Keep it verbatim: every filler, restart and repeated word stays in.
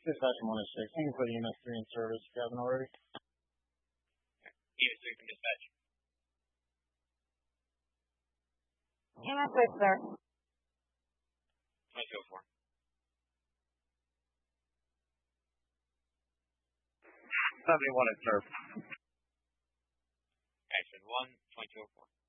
Dispatch one oh six. You can put E M S three in service if you haven't already. E M S three from dispatch. E M S six, sir. twenty-two oh four. seventy-one in service. Action one, twenty-two oh four.